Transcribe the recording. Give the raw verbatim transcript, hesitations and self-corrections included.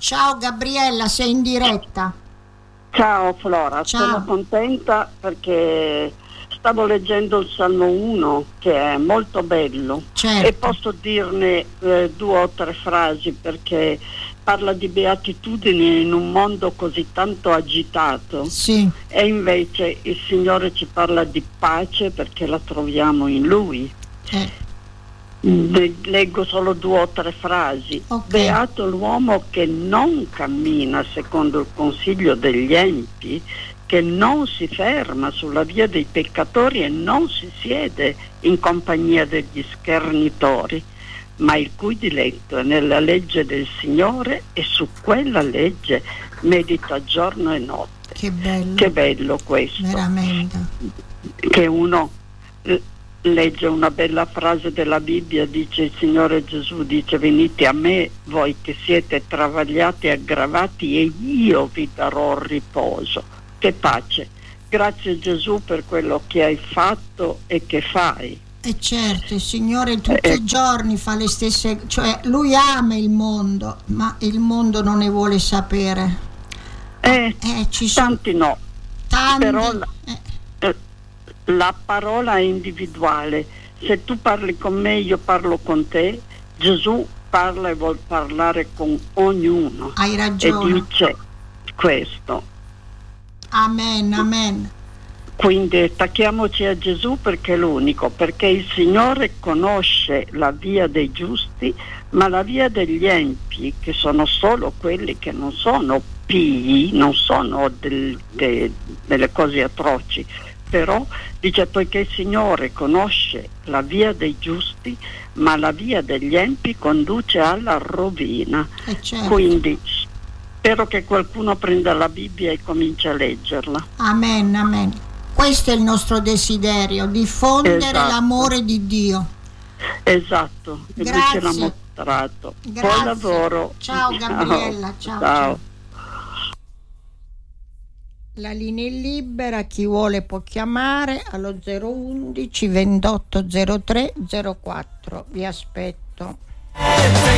Ciao Gabriella, sei in diretta. Ciao Flora, Ciao. sono contenta perché stavo leggendo il Salmo uno, che è molto bello, Certo. e posso dirne eh, due o tre frasi perché parla di beatitudini in un mondo così tanto agitato. Sì. E invece il Signore ci parla di pace perché la troviamo in Lui. Eh. Ne leggo solo due o tre frasi. Ok. Beato l'uomo che non cammina secondo il consiglio degli empi, che non si ferma sulla via dei peccatori e non si siede in compagnia degli schernitori, ma il cui diletto è nella legge del Signore e su quella legge medita giorno e notte. Che bello. Che bello questo. Veramente. Che uno eh, legge una bella frase della Bibbia, dice il Signore Gesù, dice: venite a me voi che siete travagliati e aggravati e io vi darò riposo. Che pace. Grazie Gesù per quello che hai fatto e che fai. E certo, il Signore tutti Eh, i giorni fa le stesse, cioè Lui ama il mondo, ma il mondo non ne vuole sapere. Eh, Eh, ci sono tanti no, tanti. però la, eh, eh, la parola è individuale. Se tu parli con me, io parlo con te. Gesù parla e vuol parlare con ognuno hai e ragione. dice questo. Amen, amen. Quindi attacchiamoci a Gesù perché è l'unico, perché il Signore conosce la via dei giusti, ma la via degli empi, che sono solo quelli che non sono pii, non sono del, de, delle cose atroci, però dice: poiché il Signore conosce la via dei giusti, ma la via degli empi conduce alla rovina. E certo. Quindi spero che qualcuno prenda la Bibbia e cominci a leggerla. Amen, amen. Questo è il nostro desiderio, diffondere Esatto. l'amore di Dio. Esatto, e lui ce l'ha Grazie. mostrato. Grazie. Buon lavoro. Ciao Gabriella, ciao, Ciao. La linea è libera, chi vuole può chiamare allo zero undici ventotto zero tre zero quattro. Vi aspetto.